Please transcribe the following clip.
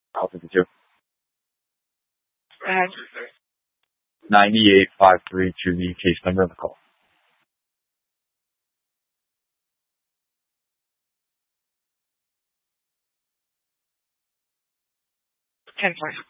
Alpha 2. Go ahead. 9853 to the case number of the call. 10-4.